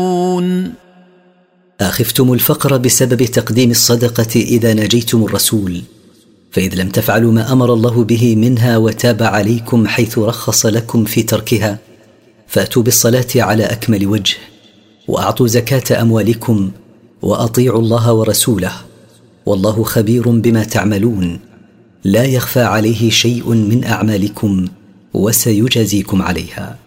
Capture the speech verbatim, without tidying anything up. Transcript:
أخفتم الفقر بسبب تقديم الصدقة إذا ناجيتم الرسول، فإذ لم تفعلوا ما أمر الله به منها وتاب عليكم حيث رخص لكم في تركها، فأتوا بالصلاة على أكمل وجه، وأعطوا زكاة أموالكم، وأطيعوا الله ورسوله، والله خبير بما تعملون، لا يخفى عليه شيء من أعمالكم، وسيجازيكم عليها.